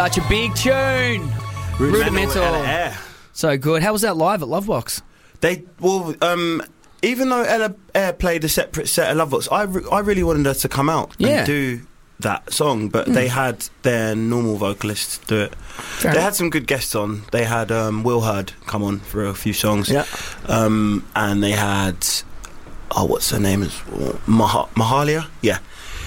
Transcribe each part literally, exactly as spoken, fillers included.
Such a big tune. Rudimental. Ella Eyre. So good. How was that live at Lovebox? They well, um, even though Ella Eyre played a separate set of Lovebox, I, re- I really wanted her to come out Yeah. and do that song, but mm. they had their normal vocalists do it. Fair they enough. had some good guests on. They had um, Will Hurd come on for a few songs. Yeah. Um, and they had oh, what's her name? Is Mah- Mahalia? Yeah.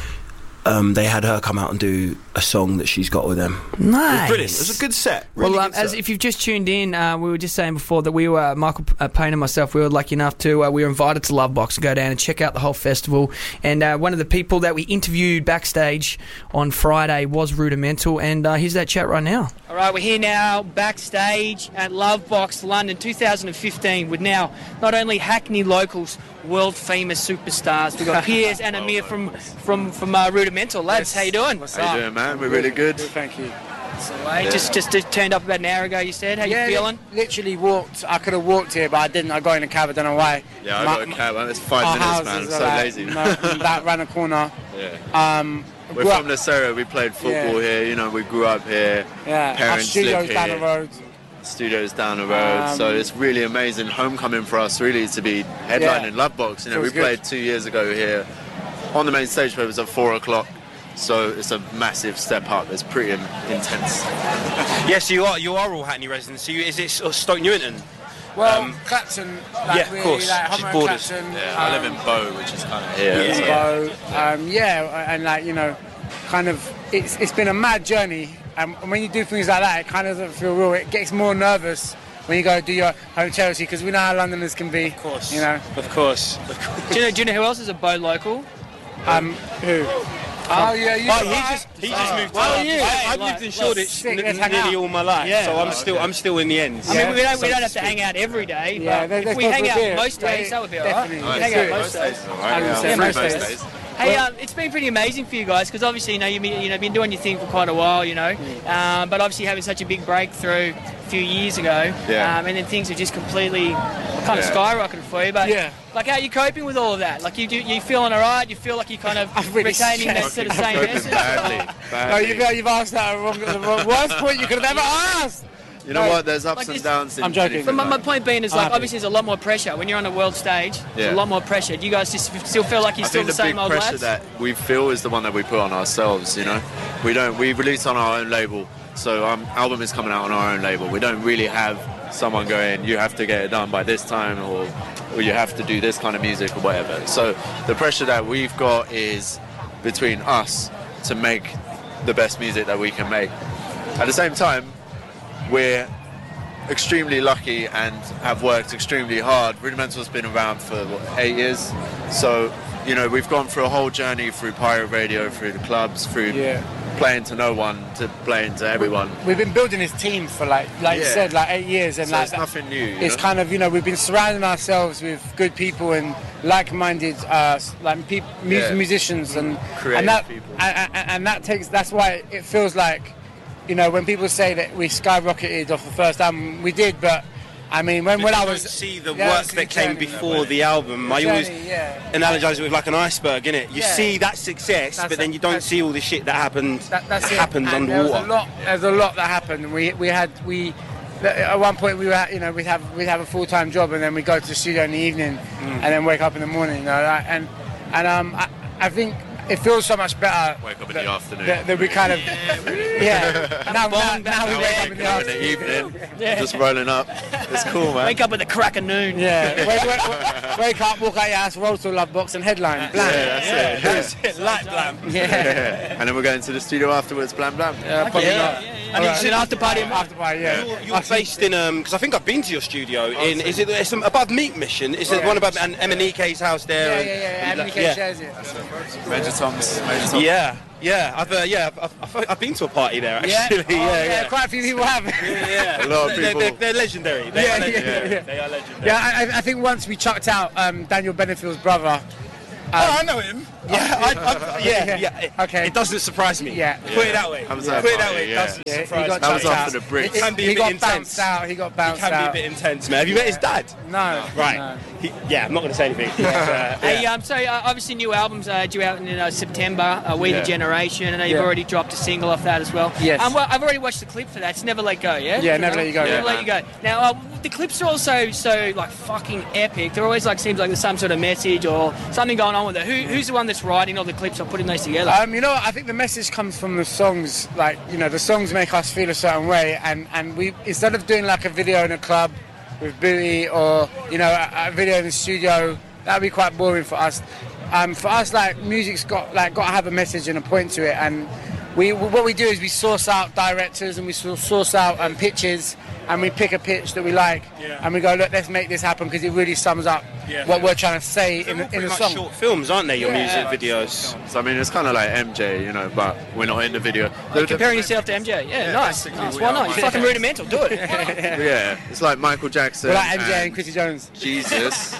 Um, they had her come out and do a song that she's got with them. Nice. It was brilliant. It was a good set. Really well, um, good set. as if you've just tuned in, uh, we were just saying before that we were, Michael uh, Payne and myself, we were lucky enough to, uh, we were invited to Lovebox to go down and check out the whole festival. And uh, one of the people that we interviewed backstage on Friday was Rudimental, and uh, here's that chat right now. All right, we're here now backstage at Lovebox London two thousand fifteen with now not only Hackney locals, world famous superstars. We've got Piers and Amir from from from uh, Rudimental. Lads, how you doing? What's how you doing, man? We're really good. Good, thank you. So, uh, yeah. Just just turned up about an hour ago, you said. How yeah, you feeling? Li- literally walked. I could have walked here, but I didn't. I got in a cab. I don't know why. Yeah, I my, got a cab. Man. It's five minutes, man. I'm so like, lazy. No, that ran a corner. Yeah. Um, We're from Nocera. We played football yeah. here. You know, we grew up here. Yeah. Parents Our studio's live down here. the road. Studios down the road, Um, so it's really amazing homecoming for us, really, to be headlining Yeah. Lovebox. You know, we Feels good. played two years ago here on the main stage, but it was at four o'clock. So it's a massive step up. It's pretty in- intense. Yes, you are. You are all Hackney residents. So you, is it sort of Stoke Newington? Well, Um, Clapton. Like, yeah, of really, course. Like, She's Homer borders. Clapton, Yeah, um, I live in Bow, which is kind of here. Yeah. so- Bow, um, yeah, and like you know, kind of, it's it's been a mad journey. And when you do things like that, it kind of doesn't feel real. It gets more nervous when you go do your home charity because we know how Londoners can be. Of course. You know. Of course. Of course. Do you know? Do you know who else is a Bow local? Um, who? Oh yeah, you. Oh, he just he just moved. Well, to- you. I, I've Like, lived in well, Shoreditch sick, n- let's hang nearly out. all my life, Yeah. so I'm Oh, still okay. I'm still in the ends. I mean, we don't we So don't to have to speak. hang out every day. Yeah, but there- if there's we no hang good out beer. most days, Yeah, that would be alright. definitely. We Nice. hang out Yeah, most days. All right, yeah, Yeah, free most most days. days. Hey, um, it's been pretty amazing for you guys because obviously you know you've been, you know been doing your thing for quite a while, you know, um, but obviously having such a big breakthrough a few years ago, Yeah. um, and then things have just completely kind of Yeah. skyrocketed for you. But Yeah. like, how are you coping with all of that? Like, you do you feeling alright? You feel like you kind of I'm really retaining that stressed. sort of I'm same coping message? badly, No, badly. you've, you've asked that wrong, the wrong, worst point you could have ever asked. You know No. what? There's ups Like and this- downs. in I'm joking. anything But my, my like- point being is I'm like happy. obviously there's a lot more pressure when you're on a world stage. There's Yeah. a lot more pressure. Do you guys just f- still feel like you're I still think the the same big old pressure lads? that we feel is the one that we put on ourselves. You know, we don't. We release on our own label, so our album is coming out on our own label. We don't really have someone going, you have to get it done by this time, or or you have to do this kind of music or whatever. So the pressure that we've got is between us to make the best music that we can make. At the same time, we're extremely lucky and have worked extremely hard. Rudimental's been around for what, eight years, so you know we've gone through a whole journey through pirate radio, through the clubs, through Yeah. playing to no one to playing to everyone. We've been building this team for like, like you Yeah. said, like eight years, and So like it's nothing new. You it's know? kind of, you know, we've been surrounding ourselves with good people and like-minded, uh, like pe- mu- Yeah. musicians, and Creative and that people. and, and, and that takes. That's why it feels like, you know, when people say that we skyrocketed off the first album, we did, but I mean, when when you I don't was see the yeah, work it's that the came journey. before the album. I The always journey, yeah. analogize it with like an iceberg, innit? You Yeah. see that success, That's but then it. you don't That's- see all the shit that happened. That, that's that it. happened And there was underwater. a lot. There's a lot that happened. We we had we at one point we were, you know, we'd have we'd have a full time job and then we go to the studio in the evening and then wake up in the morning. You know, like, and and um I, I think it feels so much better. Wake up in that, the afternoon. That, that we kind of yeah. now, now, now we wake up in the Wake up in the afternoon. evening, just rolling up. It's cool, man. Wake up at the crack of noon. Yeah, wake, wake, wake up, walk out your house, roll to a love box and headline. Blam. Yeah, that's it. That's it, light blam. Yeah. And then we're going to the studio afterwards, blam blam. Yeah, probably Yeah. not. And Alright. it's an after party. After party, yeah. You're, you're based in um because I think I've been to your studio in is it it's above Meat Mission? Is it Yeah. one above and M and E K's house there? Yeah, and- yeah, yeah. and Emily that- Kay yeah. shares it. Major Tom's. Major Tom's. Yeah, yeah, I've uh, yeah, I've, I've, I've been to a party there Yeah, actually. Oh, yeah, yeah. Quite a few people have. Yeah, yeah. A lot of They're- people. They're, they're legendary. They Yeah, are yeah, legendary. yeah. They are legendary. Yeah, I, I think once we chucked out um, Daniel Benefield's brother. Um, Oh, I know him. Yeah, I, I, yeah, yeah. It, Okay. It doesn't surprise me. Yeah. Put it that way. How was Put that it that funny? way. It Yeah. doesn't Yeah, he surprise got me. That was chucked after out. the bricks. He, Can be a he bit got intense. bounced out. He got He bounced can be a out. bit intense, man. Have you met his dad? No. Right. No. He, yeah, I'm not going to say anything. But, uh, Hey, yeah. um, so uh, obviously new albums uh, due out in uh, September. Uh, We Yeah. the Generation. I know you've Yeah. already dropped a single off that as well. Yes. Um, well, I've already watched the clip for that. It's Never Let Go. Yeah. Yeah, Never Let You Go, Never yeah. Let You Go. Now uh, the clips are also so like fucking epic. They're always like seems like there's some sort of message or something going on with it. Who, who's the one that's writing all the clips or putting those together? Um, you know, what? I think the message comes from the songs. Like, you know, the songs make us feel a certain way, and and we instead of doing like a video in a club with Billy or you know a, a video in the studio, that'd be quite boring for us. Um, for us, like music's got like got to have a message and a point to it, and we what we do is we source out directors and we source source out um, pitches, and we pick a pitch that we like, Yeah. and we go, look, let's make this happen because it really sums up Yeah. what we're trying to say They're in all the, in pretty the much song. short films, aren't they? Your Yeah. music videos. So I mean, it's kind of like M J, you know, but we're not in the video. The- the- Comparing yourself to M J. Yeah, Yeah, nice. basically nice. we Why are not? You're Michael fucking Jackson. rudimental. Do it. Yeah, it's like Michael Jackson. We're like M J and and Quincy Jones. Jesus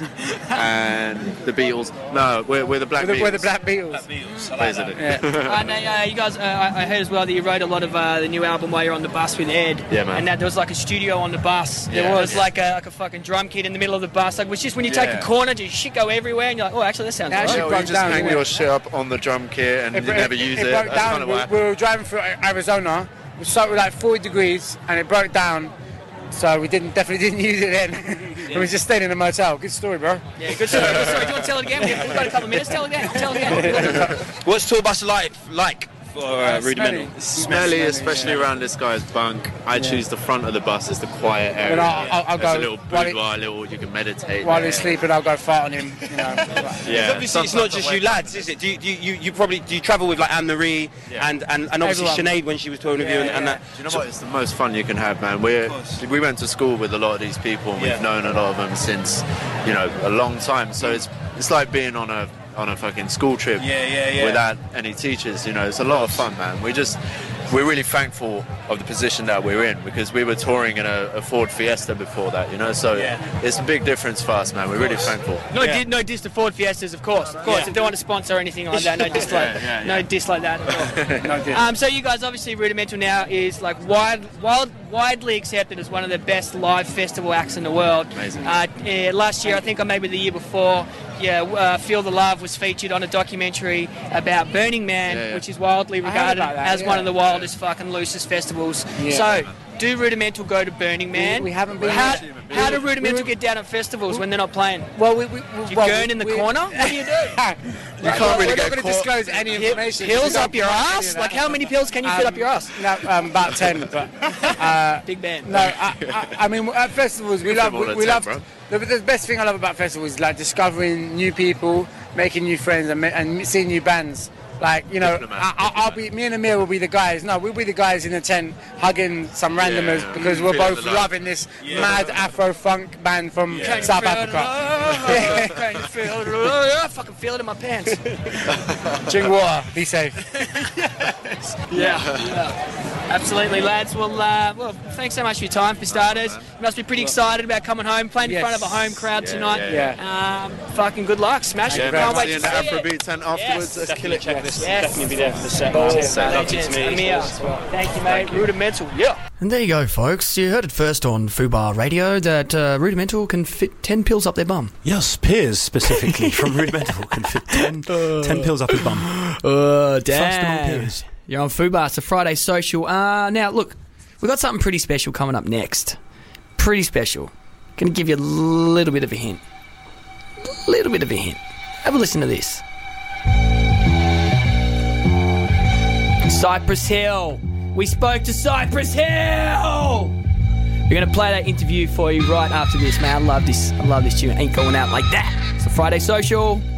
and the Beatles. No, we're, we're the Black We're the, Beatles. we're the Black Beatles. Basically. Yeah. And uh, you guys, uh, I I heard as well that you wrote a lot of uh, the new album while you're on the bus with Ed. Yeah, man. And that there was like a studio on the bus. There Yeah. was like a like a fucking drum kit in the middle of the bus. Like, it was just when you take Yeah. a corner, just shit go everywhere, and you're like, oh, actually, that sounds Yeah, right. actually, Yeah, broke you just down, hang yeah. your shit up on the drum kit and you bro- never use it. It broke That's down. kind of we, why. we were driving through Arizona. It was so like forty degrees, and it broke down. So we didn't definitely didn't use it then. And we just stayed in a motel. Good story, bro. Yeah, good story. Good story. Do you want to tell it again? We've got a couple of minutes. Tell it again. Tell it again. What's tour bus like like for uh, Uh, Rudimental? smelly. Smelly, Smelly, especially yeah. around this guy's bunk. I choose the front of the bus as the quiet area. Then I'll- I'll- I'll There's go a little while he- boudoir, little you can meditate. While there. he's sleeping, I'll go fart on him. You know. Yeah, Obviously, it's not just you lads, is it? Do you, do you, you, you probably do you travel with like Anne Marie Yeah. and, and, and obviously Everyone. Sinead when she was touring with you and, and that. Do you know what? It's the most fun you can have, man. We're, course. we went to school with a lot of these people, and Yeah. we've known a lot of them since, you know, a long time. So it's it's like being on a on a fucking school trip Yeah, yeah, yeah. without any teachers. You know, it's a lot of fun, man. We just we're really thankful of the position that we're in because we were touring in a, a Ford Fiesta before that. You know, so Yeah. it's a big difference for us, man. We're really thankful. No, Yeah. di- no diss to Ford Fiestas, of course. Of course, Yeah. if they want to sponsor or anything like that, no diss like, Yeah, yeah, no yeah. diss like that at all. No, dude. Um, so you guys, obviously, Rudimental now is like wide, wild, widely accepted as one of the best live festival acts in the world. Amazing. Uh, yeah, last year, I think, or maybe the year before, yeah, uh, Feel the Love was featured on a documentary about Burning Man, Yeah, yeah. which is widely I heard regarded about that, as one yeah. of the wildest, fucking loosest festivals. Yeah. So, do Rudimental go to Burning Man? We- we haven't been How, yet. how do We- Rudimental we- get down at festivals when they're not playing? Well, we, we, we Do you well, gurn we- in the we- corner? What do you do? you can't really we're get not going to caught. disclose any information. Pills We don't up your promote any ass? of Like, that. how many pills can you fit up your ass? No, um, about ten. But uh, Big band. no, I, I, I mean at festivals we You love fit more we, than we ten, love bro. the, the best thing I love about festivals is like discovering new people, making new friends, and, ma- and seeing new bands. Like, you know, Diplomat, I, I, I'll diplomat. be me and Amir will be the guys. No, we'll be the guys in the tent hugging some randomers yeah. because we're Feeling both the love. loving this mad Afro funk band from Can you South feel Africa. it? Can you feel it? I fucking feel it in my pants. Drink water, be safe. Yeah. yeah. Absolutely, lads. Well, uh, well, thanks so much for your time, for starters. You must be pretty excited about coming home, playing in Yes. front of a home crowd Yeah, tonight. yeah, Um, fucking good luck. Smash Yeah, it. man. Can't wait See you in to the see it. Afrobeat tent afterwards. Yes. Let's kill it. Check this. Yes. Definitely be there for the set. Oh, Lovely legends. to meet you. Amir. Thank you, mate. Rudimental. Yeah. And there you go, folks. You heard it first on Fubar Radio that uh, Rudimental can fit ten pills up their bum. Yes, Piers specifically from Rudimental can fit ten, ten pills up his bum. Oh, Trust them on damn. Piers. You're on Fubar. It's a Friday social. Uh, now, look, we've got something pretty special coming up next. Pretty special. Going to give you a little bit of a hint. Little bit of a hint. Have a listen to this. Cypress Hill. We spoke to Cypress Hill. We're going to play that interview for you right after this, man. I love this. I love this tune. Ain't going out like that. It's a Friday social.